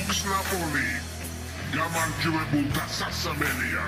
Moves Napoli. გამარჯვებულთა სასამელია.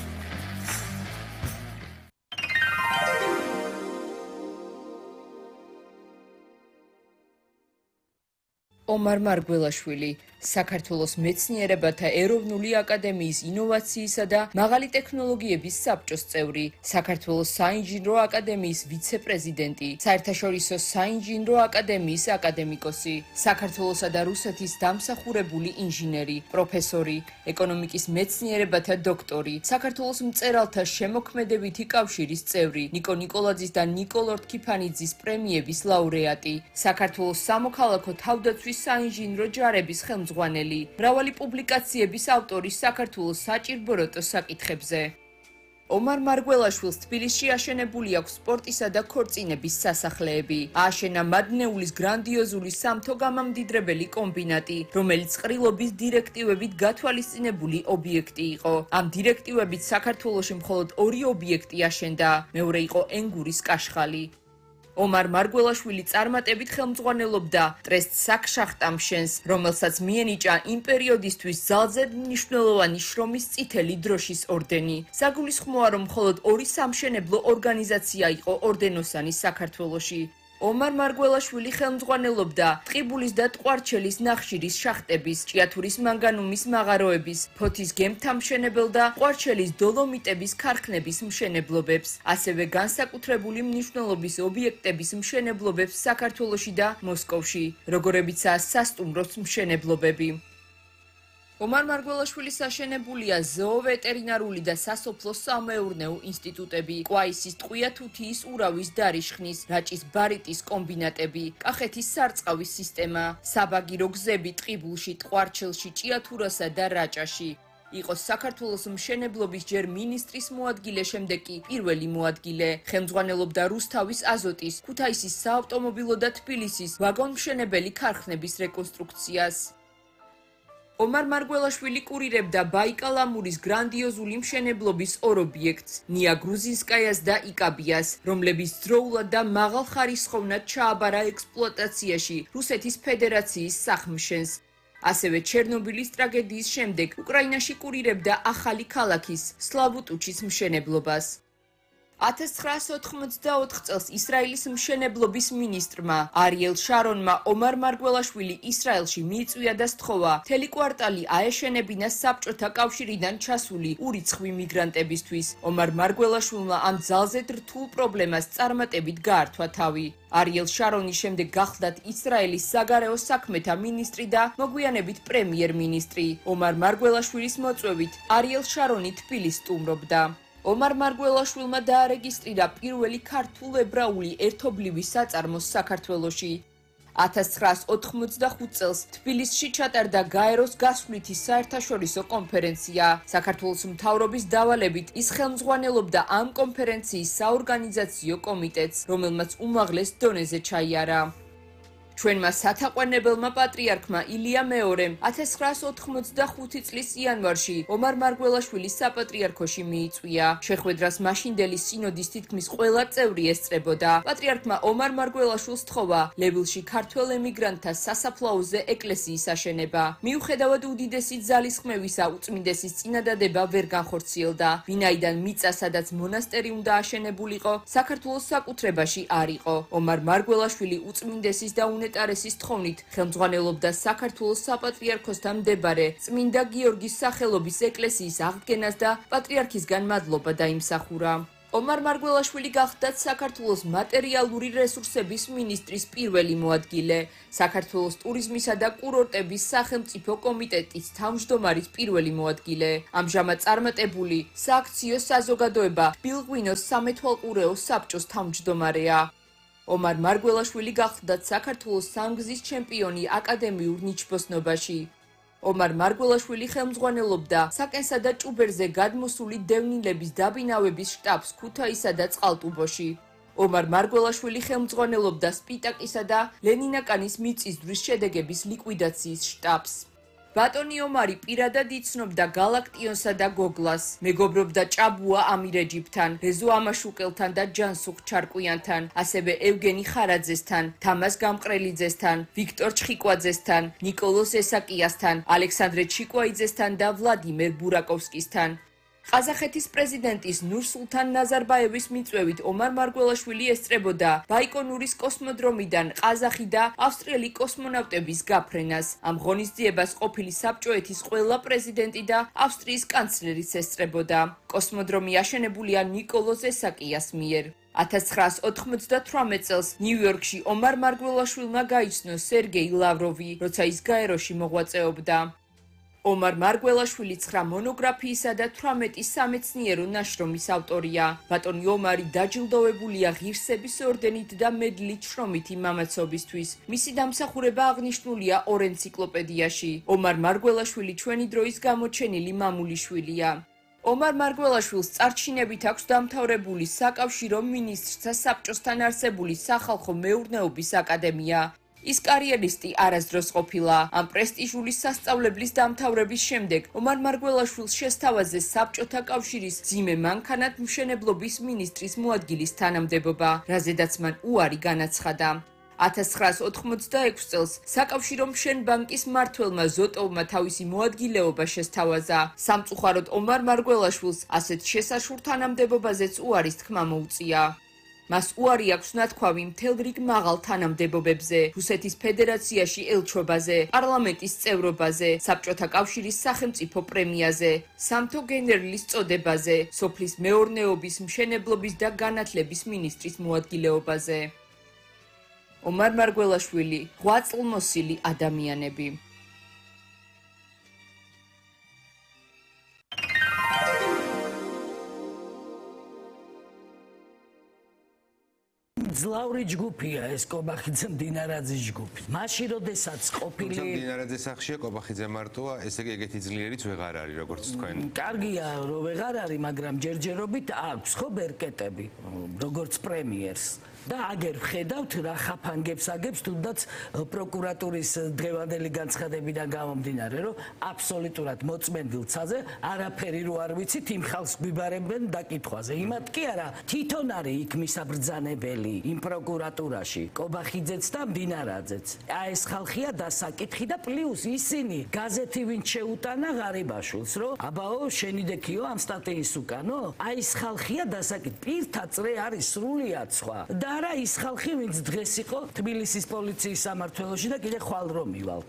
ომარ მარგველაშვილი საქართველოს მეცნიერებათა ეროვნული აკადემიის ინოვაციისა და მაღალი ტექნოლოგიების საბჭოს წევრი, საქართველოს საინჟინრო აკადემიის ვიცე-პრეზიდენტი, საერთაშორისო საინჟინრო აკადემიის აკადემიკოსი, საქართველოსა და რუსეთის დამსახურებული ინჟინერი, პროფესორი, ეკონომიკის მეცნიერებათა დოქტორი, საქართველოს მწერალთა შემოქმედებითი კავშირის წევრი, ნიკო ნიკოლაძის და ნიკოლ ორთქიფანიძის პრემიების ლაურეატი, საქართველოს სამოქალაქო თავდაცვის საინჟინრო ჯარების ხელმძღვანელი, მრავალი პუბლიკაციების ავტორი საქართველოს საჭირბოროტო საკითხებზე. ომარ მარგველაშვილს თბილისში აშენებული აქვს სპორტისა და ქორწინების სასახლეები. ააშენა მადნეულის გრანდიოზული სამთო გამამდიდრებელი კომბინატი, რომელიც ყრილობის დირექტივებით გათვალისწინებული ობიექტი იყო. ამ დირექტივებით საქართველოში მხოლოდ 2 ობიექტი აშენდა, მეორე იყო ენგურის კაშხალი. ომარ მარგველაშვილი წარმატებით ხელმძღვანელობდა ტრესტ საქშახტამშენს, რომელსაც მიენიჭა იმ პერიოდისთვის ძალზედ მნიშვნელოვანი შრომის წითელი დროშის ორდენი. საგულისხმოა, რომ მხოლოდ 2 სამშენებლო ორგანიზაცია იყო ორდენოსანი საქართველოში. ომარ მარგველაშვილი ხელმძღვანელობდა ტყიბულის და ტყვარჩელის ნახშირის შახტების, ჭიათურის მანგანუმის მაღაროების, ფოთის გემთამშენებელ და ტყვარჩელის დოლომიტების ქარხნების მშენებლობებს, ასევე განსაკუთრებული მნიშვნელობის ობიექტების მშენებლობებს საქართველოში და მოსკოვში, როგორებიცაა სასტუმროს მშენებლობები. ომარ მარგველაშვილის აშენებულია ზოოვეტერინარული და სასოფლო-სამეურნეო ინსტიტუტები, კვაისის ტყვია-თუთიის ურავის დარიშხნის, რაჭის ბარიტის კომბინატები, კახეთის სარწყავის სისტემა, საბაგირო გზები ტყიბულში, ტყვარჩელში, ჭიათურასა და რაჭაში. იყო საქართველოს მშენებლობის ჯერ მინისტრის მოადგილე, შემდეგ კი პირველი მოადგილე. ხელმძღვანელობდა რუსთავის აზოტის, ქუთაისის საავტომობილო და თბილისის ვაგონმშენებელი ქარხნების რეკონსტრუქციას. ომარ მარგველაშვილი კურირებდა ბაიკალ-ამურის გრანდიოზული მშენებლობის 2 ობიექტს, ნია გრუზინსკაიას და იკაბიას, რომლებიც დროულად და მაღალხარისხოვნად ჩააბარა ექსპლუატაციაში რუსეთის ფედერაციის სახმშენს. ასევე ჩერნობილის ტრაგედიის შემდეგ უკრაინაში კურირებდა ახალი ქალაქის, სლავუტუჩის მშენებლობას. 1984 წელს ისრაელის მშენებლობის მინისტრმა არიელ შარონმა ომარ მარგველაშვილი ისრაელში მიიწვია და სთხოვა მთელი კვარტალი აეშენებინა საბჭოთა კავშირიდან ჩასული ურიცხვი მიგრანტებისთვის. ომარ მარგველაშვილმა ამ ძალზედ რთულ პრობლემას წარმატებით გაართვა თავი. არიელ შარონის შემდეგ გახლდათ ისრაელის საგარეო საქმეთა მინისტრი და მოგვიანებით პრემიერ-მინისტრი. ომარ მარგველაშვილის მოწვევით არიელ შარონი თბილისს სტუმრობდა. ომარ მარგველაშვილმა დაარეგისტრირა პირველი ქართულ ებრაული ერთობლივი საწარმოს საქართველოში. 1985 წელს თბილისში ჩატარდა გაეროს გასვლითი საერთაშორისო კონფერენცია. საქართველოს მთავრობის დავალებით ის ხელმძღვანელობდა ამ კონფერენციის საორგანიზაციო კომიტეტს, რომელმაც უმაღლეს დონეზე ჩაიარა. ჩვენმა სათაყვანებელმა პატრიარქმა ილია მეორემ 1985 წლის იანვარში ომარ მარგველაშვილის საპატრიარქოში მიიწვია. შეხვედრას მაშინდელი სინოდის თითქმის ყველა წევრი ესწრებოდა. პატრიარქმა ომარ მარგველაშვილს სთხოვა ლებილში ქართველ ემიგრანტთა სასაფლაოზე ეკლესიის აშენება. მიუხედავად უდიდესი ძალისხმევისა, უწმინდესის წინადადება ვერ განხორციელდა, ვინაიდან მიწა, სადაც მონასტერი უნდა აშენებულიყო, საქართველოს საკუთრებაში არ იყო. ომარ მარგველაშვილი უწმინდესის და უნეტარესის თხოვნით ხელმძღვანელობდა საქართველოს საპატრიარქოსთან მდებარე წმინდა გიორგის სახელობის ეკლესიის აღდგენას და პატრიარქისგან მადლობა დაიმსახურა. ომარ მარგველაშვილი გახლდათ საქართველოს მატერიალური რესურსების მინისტრის პირველი მოადგილე, საქართველოს ტურიზმისა და კურორტების სახელმწიფო კომიტეტის თავმჯდომარის პირველი მოადგილე. ამჟამად წარმატებული სააქციო საზოგადოება ბილღვინოს სამეთვალყურეო საბჭოს თავმჯდომარეა. ომარ მარგველაშვილი გახლდათ საქართველოს სამგზის ჩემპიონი აკადემიურ ნიჩბოსნობაში. ომარ მარგველაშვილი ხელმძღვანელობდა საკენსა და ჭუბერზე გადმოსული დევნილების დაბინავების შტაბს ქუთაისსა და წყალტუბოში. ომარ მარგველაშვილი ხელმძღვანელობდა სპიტაკისა და ლენინაკანის მიწისძვრის შედეგების ლიკვიდაციის შტაბს. ბატონი ომარი პირადად იცნობდა გალაქტიონსა და გოგლას, მეგობრობდა ჭაბუა ამირეჯიბთან, რეზო ამაშუკელთან და ჯანსუხ ჩარკვიანთან, ასევე ევგენი ხარაძესთან, თამას გამყრელიძესთან, ვიქტორ ჩხიკვაძესთან, ნიკოლოს ესაკიასთან, ალექსანდრე ჩიკვაიძესთან და ვლადიმერ ბურაკოვსკისთან. ყაზახეთის პრეზიდენტის ნურსულთან ნაზარბაევის მიწვევით ომარ მარგველაშვილი ესწრებოდა ბაიკონურის კოსმოდრომიდან ყაზახი და ავსტრიელი კოსმონავტების გაფრენას. ამ ღონისძიებას ყოფილი საბჭოეთის ყველა პრეზიდენტი და ავსტრიის კანცლერიც ესწრებოდა. კოსმოდრომი აშენებულია ნიკოლოზ ესაკიას მიერ. 1998 წელს ნიუ-იორკში ომარ მარგველაშვილმა გაიცნო სერგეი ლავროვი, როცა ის გაეროში მოღვაწეობდა. ომარ მარგველაშვილი 9 მონოგრაფიისა და 18 სამეცნიერო ნაშრომის ავტორია. ბატონი ომარი დაჯილდოვებულია ღირსების ორდენით და მედლით შრომითი მამაცობისთვის. მისი დამსახურება აღნიშნულია ორ ენციკლოპედიაში. ომარ მარგველაშვილი ჩვენი დროის გამოჩენილი მამულიშვილია. ომარ მარგველაშვილს წარჩინებით აქვს დამთავრებული საკავშირო მინისტრთა საბჭოსთან არსებული სახალხო მეურნეობის აკადემია. ის კარიერისტი არასდროს ყოფილა. ამ პრესტიჟული სასწავლებლის დამთავრების შემდეგ ომარ მარგველაშვილს შესთავაზეს საბჭოთა კავშირის მძიმე მანქანად მშენებლობის მინისტრის მოადგილის თანამდებობა, რაზედაც მან უარი განაცხადა. 1986 წელს საკავშირო მშენბანკის მმართველმა ზოტოვმა თავისი მოადგილეობა შესთავაზა. სამწუხაროდ ომარ მარგველაშვილს ასეთ შესაშურ თანამდებობაზეც უარის თქმა მოუწია. მას უარი აქვს ნათქვამი მთელ რიგ მაღალ თანამდებობებზე, რუსეთის ფედერაციაში ელჩობაზე, პარლამენტის წევრობაზე, საბჭოთა კავშირის სახელმწიფო პრემიაზე, სამთო გენერლის წოდებაზე, სოფლის მეურნეობის, მშენებლობის და განათლების მინისტრის მოადგილეობაზე. ომარ მარგველაშვილი, ღვაწლმოსილი ადამიანები. ძლავრი ჯგუფია ეს კობახიძე მდინარაძის ჯგუფი. მაშინ როდესაც ყოფილი მდინარაძის სახშია კობახიძე მარტოა, ესე იგი ეგეთი ძლიერიც ვეღარ არის, როგორც თქვენ. კარგია, რომ ვეღარ არის, მაგრამ ჯერჯერობით აქვს ხო ბერკეტები, როგორც პრემიერს. და აგერ ვხედავთ რა ხაფანგებს აგებს თუნდაც პროკურატურის დღევანდელი განცხადებიდან გამომდინარე, რომ აბსოლუტურად მოწმენდილ ცაზე არაფერი რო არ ვიცით, იმ ხალხს გვიბარებენ დაკითხვაზე. იმათ კი არა, თვითონ არის იქ მისაბრძანებელი იმ პროკურატურაში, კობახიძეც და მდინარაძეც. აი ეს ხალხია დასაკითხი და პლუს ისინი გაზეთი ვინ შეუტანა ღარიბაშვილს, რომ აბაო შენი დექიო ამ სტატიის უკანო? აი ეს ხალხია დასაკითხი. პირთა წრე არის სრულიად სხვა. და არა ის ხალხი, ვინც დღეს იყო თბილისის პოლიციის სამმართველოში და კიდე ხვალ რომ მივალთ.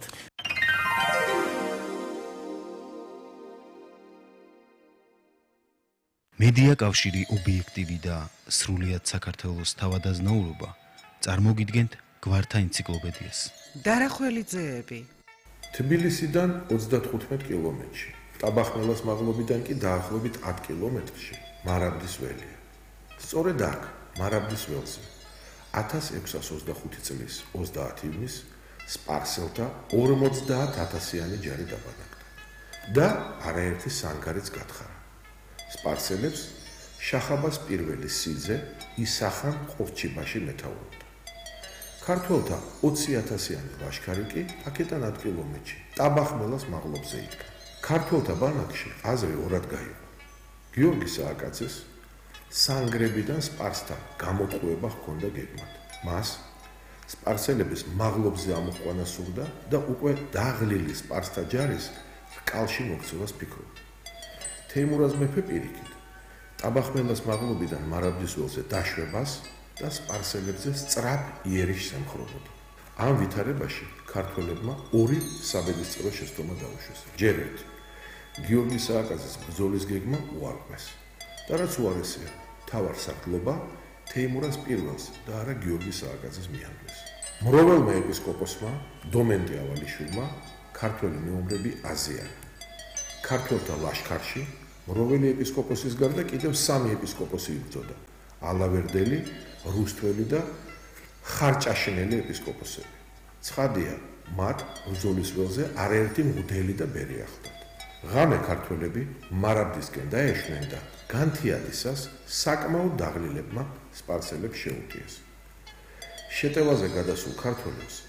მედია კავშირი ობიექტივი და სრულიად საქართველოს თავადაზნაურობა წარმოგიდგენთ გვართა ენციკლოპედიას. დარახველიძეები. თბილისიდან 35 კილომეტრში, ტაბახმელას მაღლობიდან კი დაახლოებით 10 კილომეტრში მარაბდის ველია. სწორედ აქ, მარაბდის ველზე 1625 წლის 30 ივნისს სპარსელთა 50,000-იანი ჯარი დაბანაკდა და არაერთი სანგარიც გათხარა. სპარსელებს შახაბას პირველი სიძე ისახან ყორჩიბაში მეთაურობდა. ქართველთა 20,000-იანი ლაშქარი კი აქედან 10 კილომეტრში ტაბახმელას მაღლობზე იდგა. ქართველთა ბანაკში აზრი ორად გაიყო. გიორგი სააკაძეს სანგრებიდან სპარსთან გამოტყუება ჰქონდა გეგმად. მას სპარსელების მაღლობზე ამოყვანა სურდა და უკვე დაღლილი სპარსთა ჯარის რკალში მოქცევას ფიქრობდა. თეიმურაზ მეფე პირიქით ტაბახმელას მაღლობიდან მარაბდის ველზე დაშვებას და სპარსელებზე სწრაფ იერიშს ემხრობოდა. ამ ვითარებაში ქართველებმა ორი საბედისწერო შეცდომა დაუშვეს. ჯერ ერთი გიორგი სააკაძის ბრძოლის გეგმა უარყვეს. და რაც უარესია, თავარ სარდლობა თეიმურაზ პირველს და არა გიორგი სააკაძეს მიანგრეს. მროველმა ეპისკოპოსმა დომენტე ავალიშვილმა ქართველი მეომრები აზიანა. ქართველთა ლაშქარში მროველი ეპისკოპოსის გარდა კიდევ 3 ეპისკოპოსი იბრძოდა: ალავერდელი, რუსთველი და ხარჭაშინელი ეპისკოპოსები. ცხადია, მათ ბრძოლის ველზე არაერთი მღვდელი და ბერი ახლდათ. ღამე ქართველები მარაბდისკენ დაეშვნენ და განთიადისას საკმაოდ დაღლილებმა სპარსელებს შეუტიეს. შეტევაზე გადასულ ქართველებს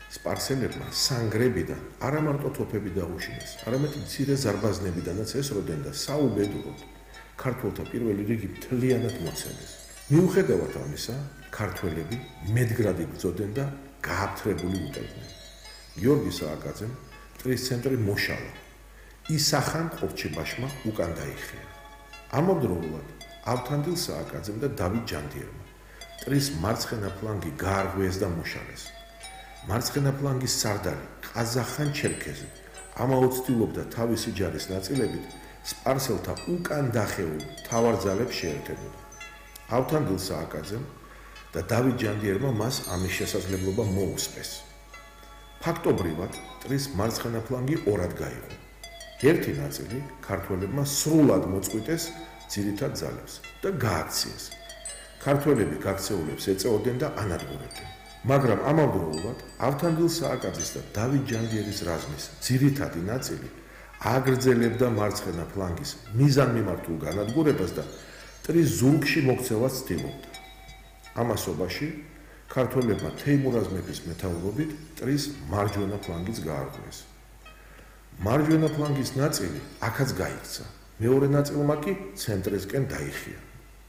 სპარსელებმა სანგრებიდან არა მარტო თოფები დაუშინეს, არამედ მცირე ზარბაზნებიდანაც ესროდნენ და საუბედუროდ ქართველთა პირველი რიგი მთლიანად მოцелეს. მიუხედავად ამისა, ქართველები მედგრად იბრძოდნენ და გააფთრებული უტერდნენ. გიორგი სააკაძემ ტრის ცენტრი მოშალა. ისახან ყორჩებაშმა უკან დაიხია. ამავდროულად ავთანდილ სააკაძემ და დავით ჯანდიერმა ტრის მარცხენა ფლანგი გაარღვიეს და მოშალეს. მარცხენა ფლანგის სარდალი ყაზახან ჩერქეზი ამაოცდილობდა თავისი ჯარის ნაწილებით სპარსელთა უკან დახეულ თავარძალებს შეერთებოდა. ავთანდილ სააკაძემ და დავით ჯანდიერმა მას ამის შესაძლებლობა მოუსწეს. ფაქტობრივად ტრის მარცხენა ფლანგი ორად გაიყო. ერთი ნაწილი ქართველებმა სრულად მოწყვიტეს ძირითად ძალებს და გააქციეს. ქართველები გაქცეულებს ეწეოდნენ და ანადგურებდნენ. მაგრამ ამავდროულად ავთანდილ სააკაძის და დავით ჯანდიერის რაზმის ძირითადი ნაწილი აგრძელებდა მარცხენა ფლანგის მიზანმიმართულ განადგურებას და ტრის ზურგში მოქცევას ცდილობდა. ამასობაში ქართველებმა თეიმურაზ მეფის მეთაურობით ტრის მარჯვენა ფლანგიც გაარღვიეს. მარჯვენა ფლანგის ნაწილი აქაც გაიქცა, მეორე ნაწილმა კი ცენტრისკენ დაიხია.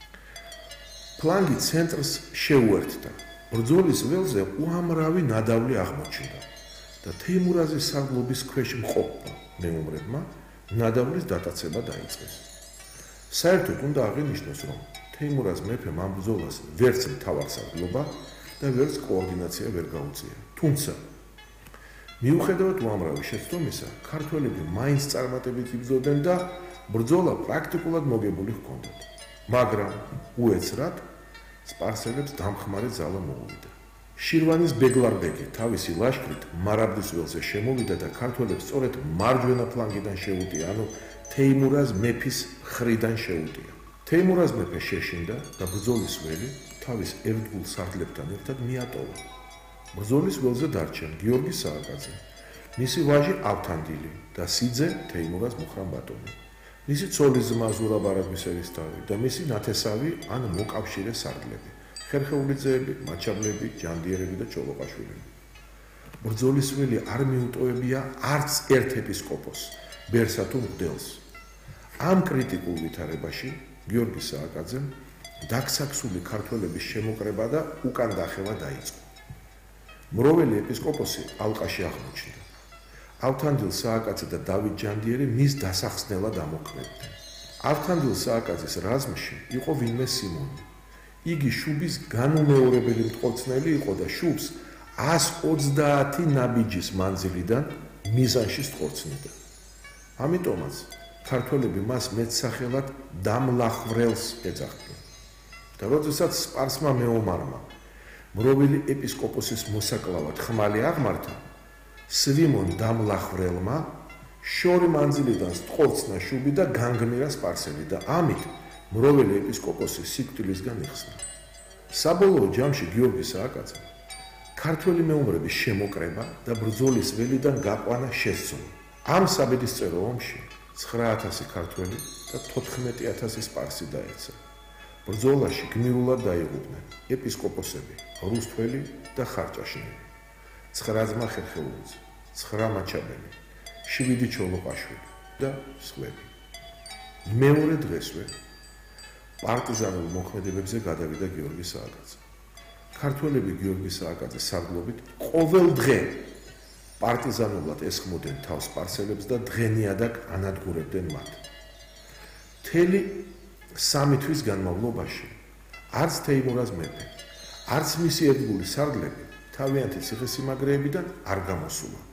ფლანგი ცენტრს შეუერთდა. ბრძოლის ველზე უამრავი ნადავლი აღმოჩნდა და თეიმურაზის სარდლობის ქვეშ მყოფმა მეომრებმა ნადავლის დატაცება დაიწყეს. საერთოდ უნდა აღინიშნოს, რომ თეიმურაზ მეფემ ამ ბრძოლას ვერც მთავარსარდლობა და ვერც კოორდინაცია ვერ გაუწია. თუმცა მიუხედავად უამრავი შეცდომისა, ქართველები მაინც წარმატებით იბრძოდნენ და ბრძოლა პრაქტიკულად მოგებული ჰქონდათ. მაგრამ უეცრად სპარსელებს დამხმარე ძალა მოუვიდა. შირვანის ბეგლარბეგი თავისი ლაშქრით მარაბდის ველზე შემოვიდა და ქართველებს სწორედ მარჯვენა ფლანგიდან შეუტია, ანუ თეიმურაზ მეფის მხრიდან შეუტია. თეიმურაზ მეფე შეშინდა და ბრძოლის ველი თავის ერთგულ სარდლებთან ერთად მიატოვა. ბრძოლის ველზე დარჩენ გიორგი სააკაძე, მისი ვაჟი ავთანდილი და სიძე თეიმურაზ მუხრან-ბატონი, მისი ცოლის ძმა ზურაბ არაგვისერისთავი და მისი ნათესავი ან მოკავშირე სარდლები, ხერხეულიძეები, მაჩაბლები, ჯანდიერები და ჩოლოყაშვილები. ბრძოლის ველი არ მიუტოვებია არც ერთ ეპისკოპოსს, ბერსა თუ მღვდელს. ამ კრიტიკულ ვითარებაში გიორგი სააკაძემ დაქსაქსული ქართველების შემოკრება და უკან დახევა დაიწყო. მროველი ეპისკოპოსი ალყაში აღმოჩნდა. ავთანდილ სააკაძე და დავით ჯანდიერი მის დასახსნელად ამოქმედნენ. ავთანდილ სააკაძის რაზმში იყო ვინმე სიმონი. იგი შუბის განუმეორებელი მტყორცნელი იყო და შუბს 130 ნაბიჯის მანძილიდან მიზანში სტყორცნიდა. ამიტომაც ქართველები მას მეტსახელად დამლახვრელს ეძახდნენ. და როდესაც სპარსმა მეომარმა მროველი ეპისკოპოსის მოსაკლავად ხმალი აღმართა, სვიმონ დამლახვრელმა შორი მანძილიდან სტყორცნა შუბი და განგმირა სპარსელი და ამით მროველი ეპისკოპოსი სიკვდილისგან იხსნა. საბოლოო ჯამში გიორგი სააკაძემ ქართველი მეომრების შემოკრება და ბრძოლის ველიდან გაყვანა შესწო. ამ საბედისწერო ომში 9000 ქართველი და 14000 სპარსი დაეცა. ბრძოლაში გმირულად დაიღუპნენ ეპისკოპოსები რუსთველი და ხარჭაშინები, 9 ძმა ხერხეულიძე, 9 მაჩაბელი, 7 ჩოლოყაშვილი და სხვები. მეორე დღესვე პარტიზანულ მოქმედებებზე გადავიდა გიორგი სააკაძე. ქართველები გიორგი სააკაძეს სარდლობით ყოველ დღე პარტიზანულად ესხმოდნენ თავს სპარსელებს და დღენიადაკ ანადგურებდნენ მათ. მთელი 3 თვის განმავლობაში არც თეიმურაზ მეფე, არც მისი ერთგული სარდლები თავიანთი ციხესიმაგრეებიდან არ გამოსულა.